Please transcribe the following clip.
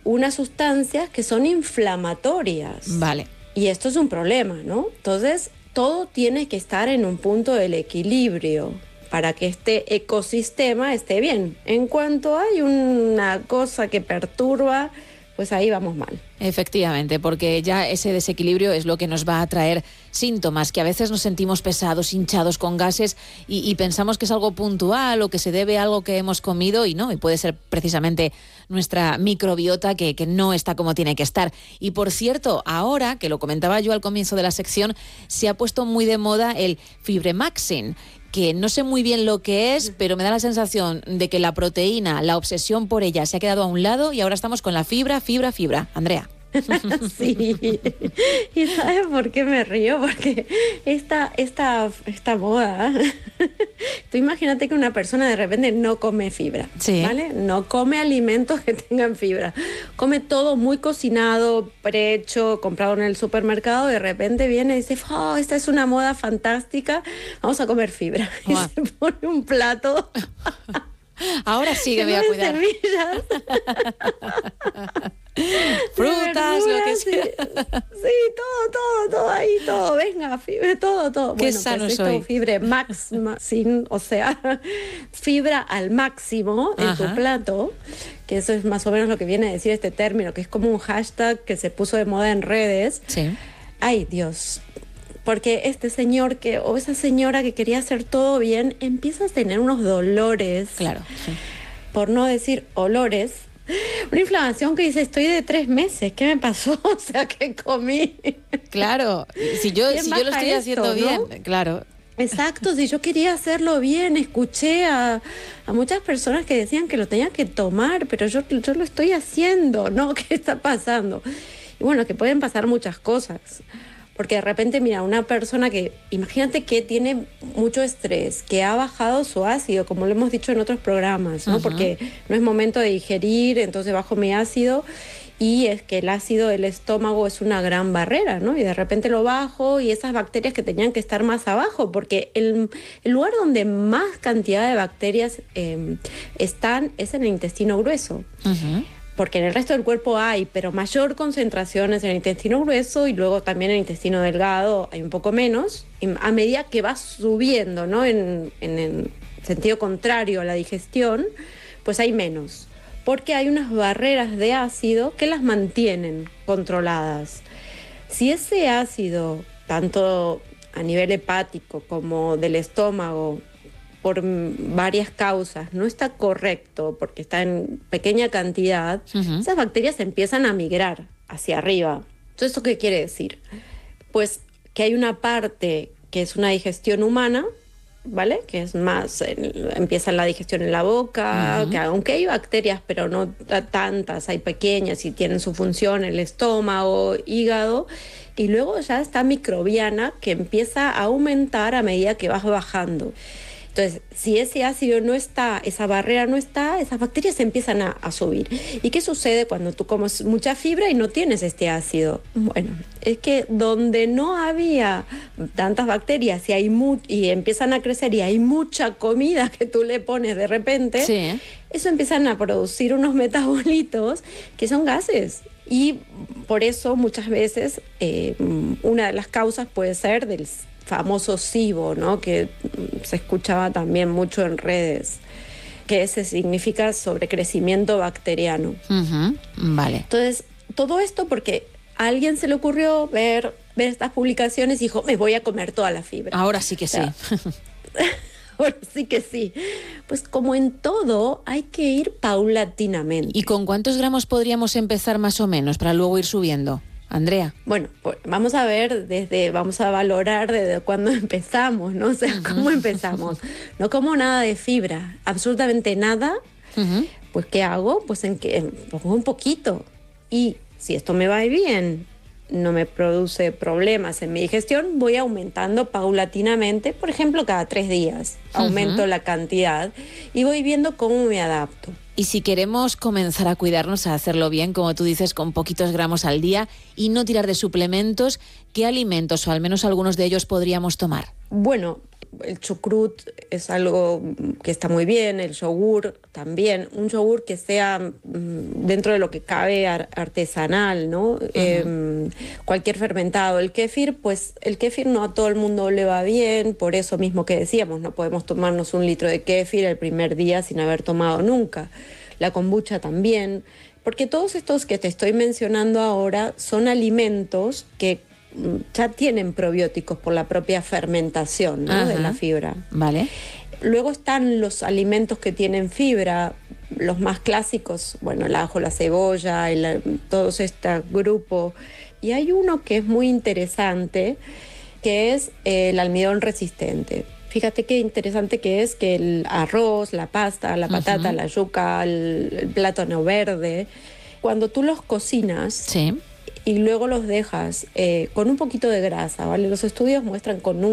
unas sustancias que son inflamatorias. Vale. Y esto es un problema, ¿no? Entonces, todo tiene que estar en un punto del equilibrio para que este ecosistema esté bien. En cuanto hay una cosa que perturba, pues ahí vamos mal. Efectivamente, porque ya ese desequilibrio es lo que nos va a traer síntomas, que a veces nos sentimos pesados, hinchados con gases y pensamos que es algo puntual o que se debe a algo que hemos comido y no, y puede ser precisamente nuestra microbiota que no está como tiene que estar. Y por cierto, ahora, que lo comentaba yo al comienzo de la sección, se ha puesto muy de moda el Fibremaxin, que no sé muy bien lo que es, pero me da la sensación de que la proteína, la obsesión por ella se ha quedado a un lado y ahora estamos con la fibra. Andrea. Sí, y ¿sabes por qué me río? Porque esta moda, tú imagínate que una persona de repente no come fibra, sí, ¿vale? No come alimentos que tengan fibra, come todo muy cocinado, prehecho, comprado en el supermercado, de repente viene y dice, oh, esta es una moda fantástica, vamos a comer fibra. Wow. Y se pone un plato. Ahora sí que me voy a cuidar. Semillas. Frutas, lo que sea. Sí, todo ahí, todo, venga, fibra, todo. Qué bueno, sano pues soy. Esto, fibra sin, o sea, fibra al máximo en tu plato, que eso es más o menos lo que viene a decir este término, que es como un hashtag que se puso de moda en redes. Sí. Ay, Dios. Porque este señor o esa señora que quería hacer todo bien, empieza a tener unos dolores. Claro, sí. Por no decir olores. Una inflamación que dice, estoy de 3 meses, ¿qué me pasó? O sea, ¿qué comí? Claro, si yo lo estoy haciendo bien, ¿no? Claro. Exacto, si yo quería hacerlo bien, escuché a muchas personas que decían que lo tenía que tomar, pero yo lo estoy haciendo, ¿no? ¿Qué está pasando? Y bueno, que pueden pasar muchas cosas. Porque de repente, mira, una persona que, imagínate que tiene mucho estrés, que ha bajado su ácido, como lo hemos dicho en otros programas, ¿no? Porque no es momento de digerir, entonces bajo mi ácido, y es que el ácido del estómago es una gran barrera, ¿no? Y de repente lo bajo y esas bacterias que tenían que estar más abajo, porque el lugar donde más cantidad de bacterias están es en el intestino grueso. Porque en el resto del cuerpo hay, pero mayor concentración es en el intestino grueso y luego también en el intestino delgado hay un poco menos, a medida que va subiendo, ¿no? En el sentido contrario a la digestión, pues hay menos, porque hay unas barreras de ácido que las mantienen controladas. Si ese ácido, tanto a nivel hepático como del estómago, por varias causas, no está correcto porque está en pequeña cantidad, esas bacterias empiezan a migrar hacia arriba. Entonces, ¿esto qué quiere decir? Pues que hay una parte que es una digestión humana, ¿vale? Que es más, empieza la digestión en la boca, que aunque hay bacterias, pero no tantas, hay pequeñas y tienen su función, el estómago, hígado, y luego ya está microbiana que empieza a aumentar a medida que vas bajando. Entonces, si ese ácido no está, esa barrera no está, esas bacterias empiezan a subir. ¿Y qué sucede cuando tú comes mucha fibra y no tienes este ácido? Bueno, es que donde no había tantas bacterias y empiezan a crecer y hay mucha comida que tú le pones de repente, sí, eso empiezan a producir unos metabolitos que son gases. Y por eso muchas veces una de las causas puede ser del famoso SIBO, ¿no? Que se escuchaba también mucho en redes, que ese significa sobrecrecimiento bacteriano. Vale. Entonces, todo esto porque a alguien se le ocurrió ver estas publicaciones y dijo, me voy a comer toda la fibra. Ahora sí que sí. Ahora sí que sí. Pues como en todo, hay que ir paulatinamente. ¿Y con cuántos gramos podríamos empezar más o menos para luego ir subiendo? Andrea. Bueno, pues vamos a valorar desde cuándo empezamos, ¿no? O sea, ¿cómo empezamos? No como nada de fibra, absolutamente nada. Pues, ¿qué hago? Pues pongo un poquito. Y si esto me va bien, no me produce problemas en mi digestión, voy aumentando paulatinamente, por ejemplo, cada 3 días. Aumento la cantidad y voy viendo cómo me adapto. Y si queremos comenzar a cuidarnos, a hacerlo bien, como tú dices, con poquitos gramos al día y no tirar de suplementos, ¿qué alimentos o al menos algunos de ellos podríamos tomar? Bueno, el chucrut es algo que está muy bien, el yogur también, un yogur que sea dentro de lo que cabe artesanal, ¿no? Cualquier fermentado. El kéfir, pues el kéfir no a todo el mundo le va bien, por eso mismo que decíamos, no podemos tomarnos 1 litro de kéfir el primer día sin haber tomado nunca. La kombucha también, porque todos estos que te estoy mencionando ahora son alimentos que ya tienen probióticos por la propia fermentación, ¿no? De la fibra. Vale. Luego están los alimentos que tienen fibra, los más clásicos, bueno, el ajo, la cebolla, todos este grupo. Y hay uno que es muy interesante, que es el almidón resistente. Fíjate qué interesante que es que el arroz, la pasta, la patata, la yuca, el plátano verde, cuando tú los cocinas... Sí. Y luego los dejas con un poquito de grasa, ¿vale? Los estudios muestran con un